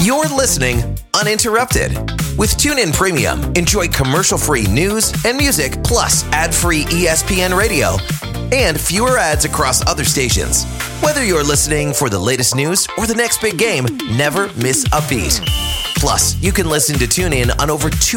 You're listening uninterrupted. With TuneIn Premium, enjoy commercial-free news and music, plus ad-free ESPN radio and fewer ads across other stations. Whether you're listening for the latest news or the next big game, never miss a beat. Plus, you can listen to TuneIn on over